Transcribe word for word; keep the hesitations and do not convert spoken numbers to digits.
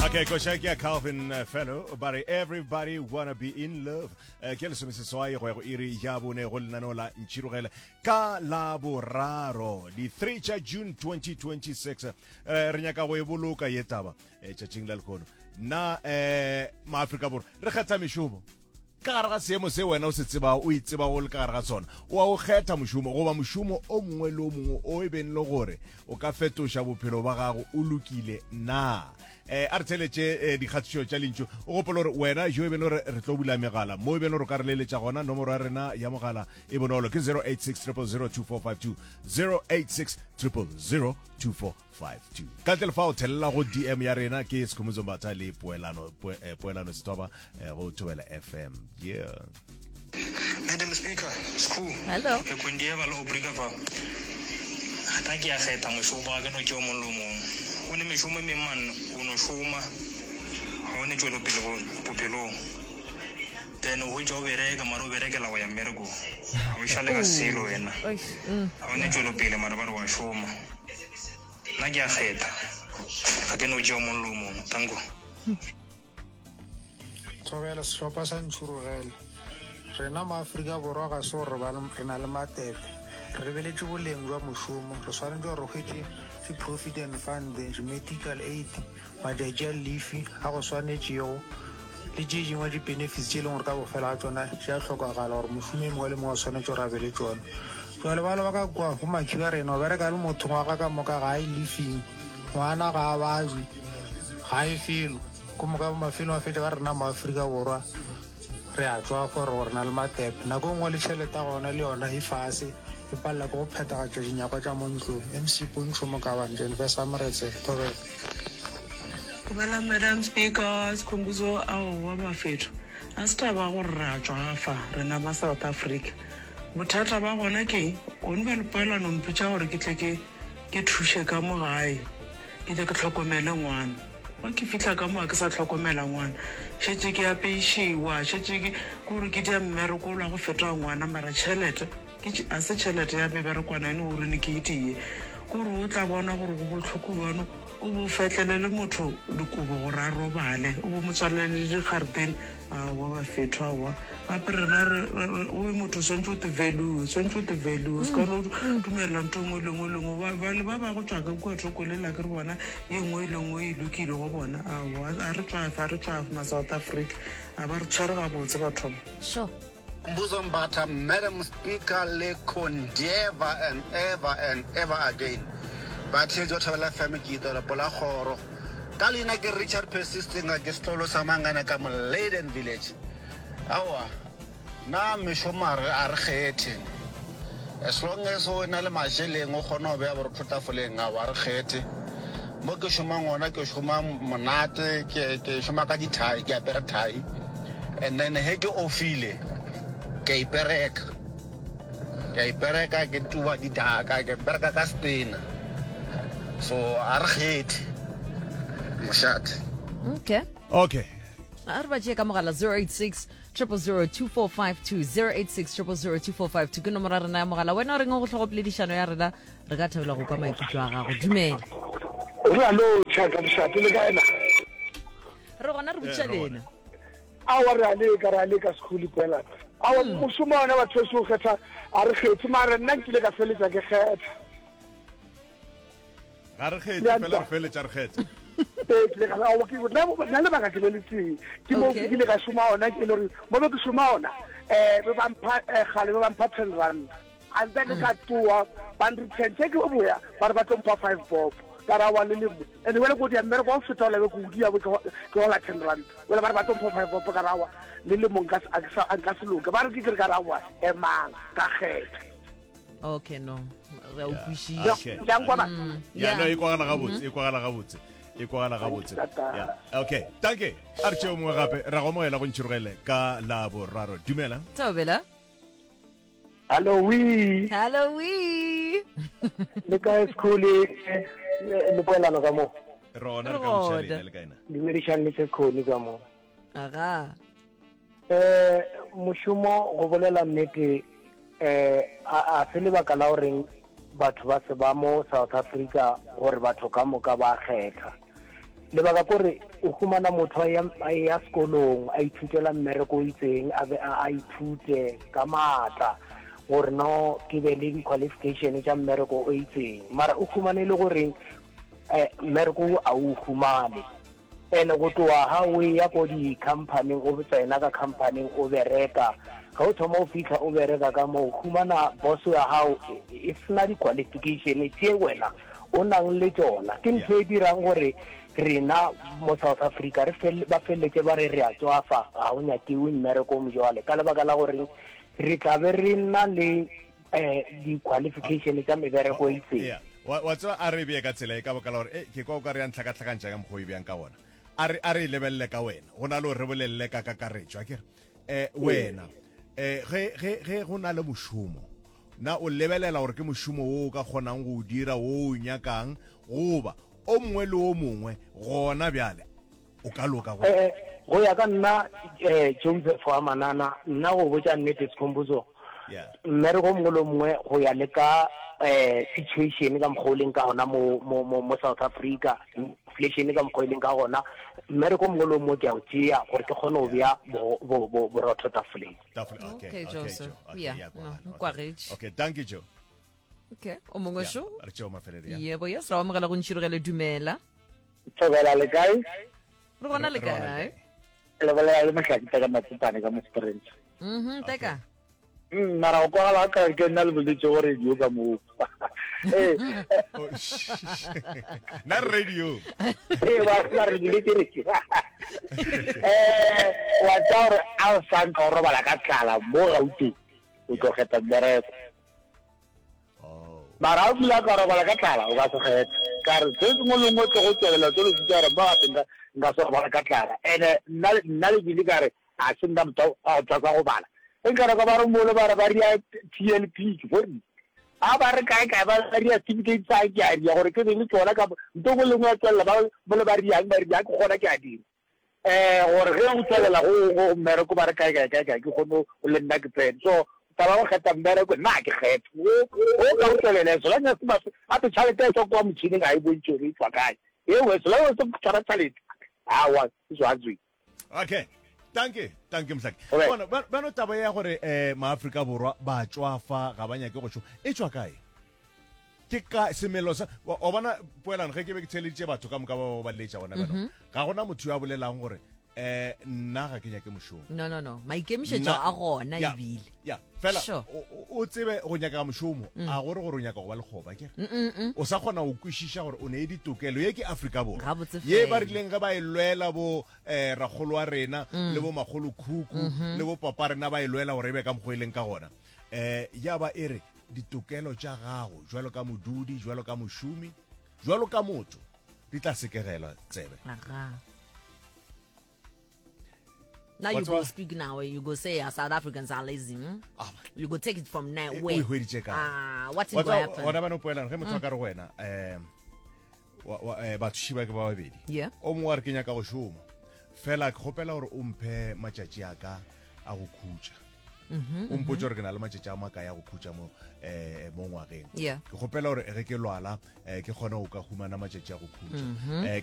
Okay, go check your Calvin uh, fellow, but everybody wanna be in love. Ke le somise soa go go iri ya bone go lena la ntshirogela ka la boraro di three cha June twenty twenty-six. Re nyaka go e boloka ye taba e tšatšing la lekono na eh ma Afrika bor re kgetha meshumo ka gare ga seemo se wena o se tseba o itseba go le ka gare ga tsona wa o kgetha moshumo goba moshumo o mongwe le o mongwe o e beng le gore o ka fetoša bophelo ba gago o lokile na eh a re tšheletše dikgatišo tša lentšu o gopola gore wena jo e beng gore re tlo bula megala mo e beng gore o ka re leletša gona nomoro ya rena ya mogala e bonolo ke zero eight six zero zero two four five two zero eight six zero zero two four five two ka tle fa o thelela go D M ya rena ke Sikhumbuzo Mbatha le poelano poelano setoba go Thobela F M. Yeah. Madam Speaker, school. Hello. Ke kundieva lo briga fa. Ataki ya khetha moshumo ke no ke o molomo. O ne meshumo me man o no shuma. O ne tšwelo pele go popelong. Then o jo bereka maro bereka la wa ya mmereko. O shale ka selo wena. O ne tšwelo pele maro ba wa shuma. Na ke ya khetha. Ga ke no ke o molomo tango. Thobela sehlopha sa ntshurugela rena maAfrika borwa ga se gore re na le matepe re beletše boleng jwa mošomo re swanetse gore re hwetše di-provident fund medical aid madjal leafe ga go swanetšego le tše dingwe di-benefits tše e leng gore ka bofela ga tsona tše a tlhokagala gore mošomo e mongwe le mongwe o swanetše gore a bele tsona jale ba le ba ka kwa go makhi ka rena o bereka le motho ngwaga ka moka ga e leafing ngwana ga a baje ga e felo ko moka mafelo a fete ka rena maAfrika borwa re a tswa gore gore na le matepe nako nngwe le tšhelete ya gona le yona e fase e palela ke go phethagatša dinyakwa tša mo ntlong M C Pontsho mo kabanteng fe sa moretse Thobela. Kubala Madam Speaker, Sikhumbuzo aowa mafetho a se taba gore re a tswa fa re na ba South Africa bothata ba gona ke o ne ba le poelano mpotša gore ke tle ke ke thuše ka mo gae ke tle ke tlhokomele ngwana wa ke fitla ka mo ke sa tlhokomela ngwana šetse ke apeišiwa šetse ke gore ke dia mmereko la go feta ngwana mara tšhelete ke a se tšhelete ya meberekwana ene o rene ke itie gore o tla bona gore go botlhoko bano o bo fetlelele motho dikobo gore a robale o bo motswalele dikgareteng wa ba fetho awa gape rena o e motho swantse o te value swantse o te value se ka no dumelela ntho ngwe le ngwe le ngwe ba le ba ba go tswa ka kwa thoko le la ke re bona e ngwe le ngwe e lokile go bona awa a re tswa fa re tswa ma South Africa a ba re tshware ga botse batho Sure. Sikhumbuzo Mbatha, Madam Speaker, le condever and ever and ever again. But here's what I left family to the Polachoro. Kalina ke Richard persisting against Tolo Samangana Kam Leiden village. Awa. Na mishomar archetin. As long as we na le majele ngo kgona be ba re phota foleng a wa archete. Mo ke shoma ngona ke shoma monate ke ke shoma ka dithai ke apere thai. And then he ke ofile. Ke ipereka. Ke ipereka ke tuwa ditaka ke pereka ka stain. So archete. Mshat. Okay. Okay. A re ba tšee ka mogala zero eight six zero zero two four five two zero eight six zero zero two four five two ke nomoro ya rena ya mogala wena o reng go tlhogopoledišano ya rena re ka thabela go kwa maikutlo a gago dumela re a lo tšhaka dišate le ka ena re gona re botša lena awa re a leka re a leka sekgole pela awa mošomo ona batho se o kgetha a re kgethe mare nna nkile ka feletša ke kgetha ga re kgethe fela re feletša re kgethe nna lebaka ke le letseng ke mo ke ile ka šoma ona ke le gore mo be ke šoma ona um be bampha gale be bampha ten rand and then ka toa banreturn tse ke o boya ba re ba tlompha five bob ka ra wa le lemo and wele ko dia mmereko o feta o lebe ko dia ke ola ten rand wele ba re ba tlompha five bob ka ra wa le lemo nka se loka ba re ke kere ka ra wa emang ka kgetha okay no re a utlwisisa yang kwa ba ya no e kwagala ga botse e kwagala ga botse e kwagala ga botse ya okay danke a re tšeo mongwe gape ra go mogela go ntšhirogele ka la boraro dumela Thobela hello we hello we le ka sekgole le poelano ka mo rona re ka motšhalena le ka ena dumedišane le sekgole ka mo aga um mošomo go bolela nnete um a se lebaka la goreng batho ba se ba mo South Africa gore batho ka moka ba kgetha lebaka kore o humana motho a ya sekolong a ithutela mmereko o itseng a be a ithute ka matla gore no ke be le di-qualification tša mmereko o itseng mara o humane le gore um mmereko a o humane ene go tloa ha o ya ko di-company o tsena ka company o bereka ga o thoma o fitlha o bereka ka moo humana boss ya hao e sena di-qualification tse wena o nang le tsona ke ntho e dirang gore rena mo South Africa re ba feletse ba re re a tswafa ga o nyakiwe mmereko mo jwale ka lebaka la gore re tla be re nna le um di-qualification tsa mebereko e itseng wa tseba a re bee ka tsela e ka baka la gore ke kwa o ka re ya ntlhakatlhakantšha ka mokgwa o e bjang ka bona a re lebelele ka wena go na le gore re bolelele ka kakaretso a kere um wena um ge go na le mošomo na o lebelela gore ke mošomo o ka kgonang go dira o o nyakang goba o mongwe le o mongwe gona bjale o ka loka go go ya ka nna um Joseph wa Manana nna go botša nnete Sikhumbuzo mmereko mongwe le mongwe go ya le ka um situation ka mokgwa o leng ka gona mo South Africa inflation ka mokgwa o leng ka gona mmereko mongwe le mongwe ke a o tšea gore ke kgone go bja borotho tafoleng. Okay, Joseph. Yeah, no, nkwagetše. Okay, thank you, Joe. Okay, o mongwe šo? Re tšeo mafelelo ya. Yebo, yes, ra amogela go ntšhirogele dumela. Thobela le kae? Re gona le kae? Le bolela le Mahlakita ka Matsipane ka Mostrength. Mhm, teka. Mm, mara o kwa la ka ke nna le boletse go radio ka mo. Eh. Na radio. Eh, wa la radio le tiretse. Eh, wa tsara a san ka roba la ka tlala mo Gauteng. O tlo geta bereko. Mara o bula ka roba la ka tlala o ka se geta. Ka re se mo le mo tlo go tsela tlo se tsara ba tenda nga so ba ka tlala. Ene nna nna le dile ka re a se nda motho a tla go bala. Nkara ka ba re mo le ba re ba ria T L P for a ba re kae kae ba ria certificate tsa ke a ria gore ke le tsona ka ntho go le mo tsela ba mo le ba ria ba ria go gona ke a dira eh gore ge o tsela go go mmere ko ba re kae kae kae ke go o le nna ke pen so ta ba go kheta mmere ko nna ke khetha o ka o tsela so la nya se ba a te tšhalete so kwa motšhini ga e bontšhe re tswa kae e we so la o se tshwara tšhalete a wa so a tswi. Okay, thank you thank you Mhlaki. Bona ba no taba ya gore eh maAfrika borwa ba tswafa ga banya ke go tsho e tswa kae ke ka semelo sa o bona poelano ge ke be ke tšheletse batho ka moka ba ba letša bona bana ga gona motho ya bolelang gore eh nna ga ke nya ke mošomo no no no maikemišetšo a gona e bile ya fela o tsebe go nyaka mošomo a gore gore o nyaka go ba lekgoba ke o sa kgona go kwešiša gore o ne e ditokelo ye ke Afrika borwa ye ba rileng ge ba e lwela bo um ragolo wa rena le bo magolo khuku le bo papa rena ba e lwela gore e be ka mokgwa e leng ka gona um ya ba e re ditokelo tša gago jwalo ka modudi jwalo ka mošomi jwalo ka motho di tla sekegelwa tsebe. Now you go speak now. You go say uh, South Africans are lazy. Hmm? Oh, you go take it from now. Where? Ah, what's going to happen? What about no point? Re motho ka re wena eh wa ba tshiba ke ba babedi. Yeah. O mo wa re kenya ka go shoma. Fela ke gopela gore o mphe matšatši aka a go khutša. Mhm. O mpotse gore ke na le matšatši a maka ya go khutša mo eh mo ngwageng. Yeah. Ke gopela gore ge ke lwala eh ke gona o ka humana matšatši a go khutša. Eh